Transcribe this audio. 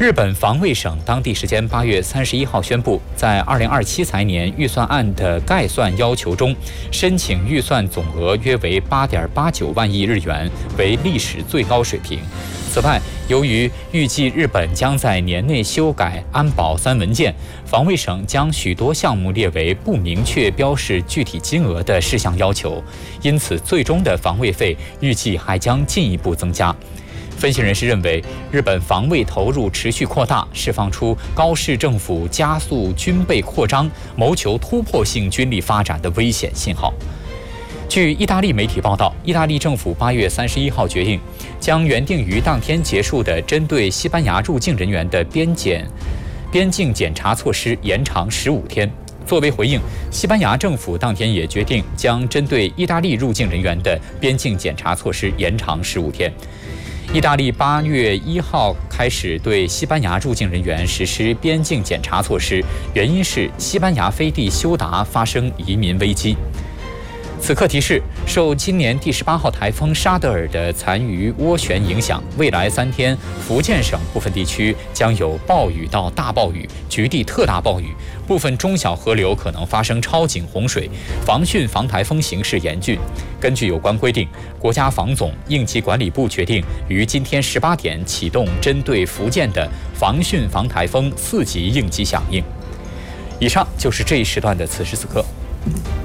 日本防卫省当地时间8月31号宣布，在2027财年预算案的概算要求中，申请预算总额约为8.89万亿日元，为历史最高水平。此外，由于预计日本将在年内修改安保3文件，防卫省将许多项目列为不明确标示具体金额的事项要求，因此最终的防卫费预计还将进一步增加。分析人士认为，日本防卫投入持续扩大，释放出高市政府加速军备扩张、谋求突破性军力发展的危险信号。据意大利媒体报道，意大利政府8月31号决定，将原定于当天结束的针对西班牙入境人员的边境检查措施延长15天。作为回应，西班牙政府当天也决定将针对意大利入境人员的边境检查措施延长15天。意大利8月1号开始对西班牙入境人员实施边境检查措施，原因是西班牙飞地休达发生移民危机。此刻提示，受今年第18号台风沙德尔的残余涡旋影响，未来3天福建省部分地区将有暴雨到大暴雨，局地特大暴雨，部分中小河流可能发生超警洪水，防汛防台风形势严峻。根据有关规定，国家防总应急管理部决定于今天18点启动针对福建的防汛防台风4级应急响应。以上就是这一时段的此时此刻。